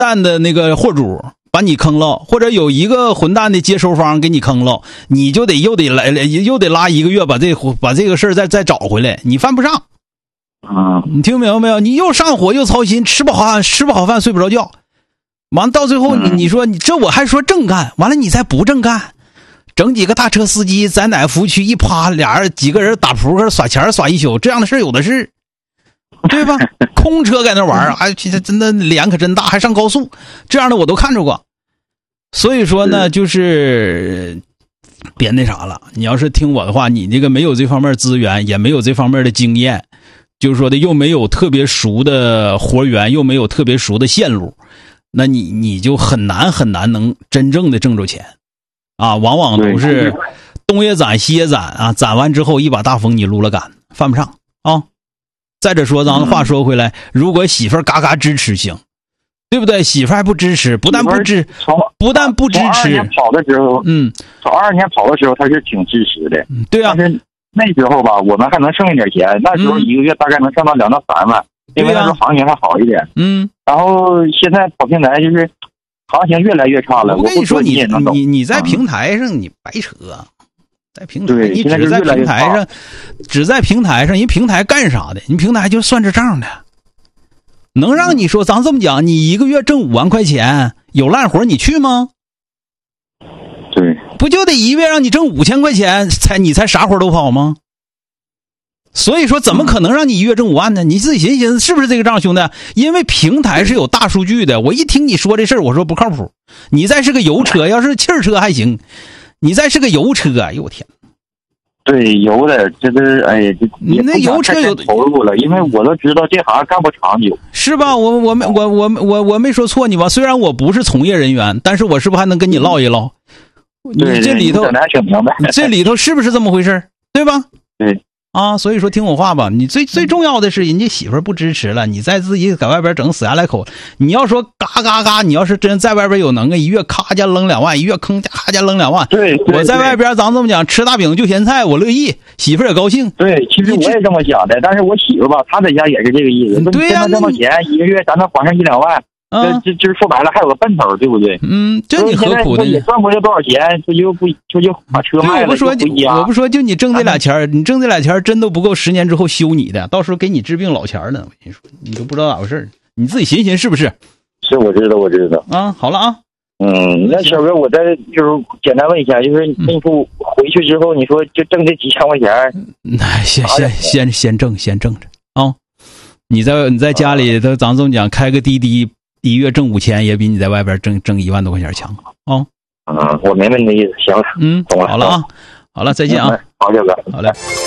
蛋的那个货主把你坑了，或者有一个混蛋的接收方给你坑了，你就得又得拉1个月把这个事儿再找回来，你犯不上。你听明白没有？你又上火又操心，吃不好饭睡不着觉，完到最后你说你这我还说正干，完了你再不正干，整几个大车司机在哪个服务区一趴，几个人打扑克耍钱耍一宿，这样的事有的是，对吧？空车在那玩还真的脸可真大，还上高速，这样的我都看着过。所以说呢，就是别那啥了。你要是听我的话，你这个没有这方面资源，也没有这方面的经验，就是说的又没有特别熟的活源，又没有特别熟的线路，那你就很难能真正的挣着钱啊。往往都是东也攒西也攒啊，攒完之后一把大风你撸了杆，犯不上啊。再者说，咱话说回来，如果媳妇儿嘎嘎支持行，对不对？媳妇儿还不支持，不但不支持， 从22年跑的时候，从22年跑的时候，他是挺支持的， 对啊。 但是那时候吧，我们还能剩一点钱，那时候一个月大概能挣到2到3万，因为那时候行情还好一点。然后现在跑平台就是行情越来越差了。 我跟你说，你在平台上你白扯。在平台，你只在平台上，人平台干啥的？人平台就算着账的，能让你说，咱这么讲，你一个月挣5万块钱，有烂活你去吗？ 对， 不就得一个月让你挣5000块钱，你才啥活都跑吗？所以说，怎么可能让你一月挣5万呢？你自己寻思寻思，是不是这个账，兄弟？因为平台是有大数据的。我一听你说这事儿，我说不靠谱。你再是个油车，要是汽车还行。你再是个油车，哎呦我天！ 对，油的这是你那油车有投入了，因为我都知道这行干不长久， 是吧？我没说错你吧？虽然我不是从业人员，但是我是不是还能跟你唠一唠？你这里头，这里头是不是这么回事？对吧？ 对。 啊，所以说听我话吧，你最重要的是人家媳妇儿不支持了，你再自己在外边整死牙来口。你要说嘎嘎嘎，你要是真在外边有能耐，一月咔家扔2万，一月咔家扔2万。 对， 我在外边咱这么讲，吃大饼就咸菜，我乐意，媳妇儿也高兴。 对，其实我也这么想的，但是我媳妇吧，她在家也是这个意思。 对呀， 挣到钱，一个月咱能还上1-2万。这说白了还有个奔头，对不对？ 这你何苦的？ 也赚不了多少钱，这就把车卖了。 我不说，就你挣这俩钱，你挣这俩钱真都不够10年之后修你的，到时候给你治病老钱呢。我跟你说，你都不知道咋回事，你自己寻寻是不是？ 是，我知道啊。好了啊。 那小哥，我再就是简单问一下，就是你说回去之后，你说就挣这几千块钱， 先挣着啊。你在家里头，咱这么讲，开个滴滴。一月挣5000也比你在外边挣1万多块钱强啊！ 我明白你的意思，行了，懂了， 好了啊，好了，再见啊， 好，小哥， 好嘞。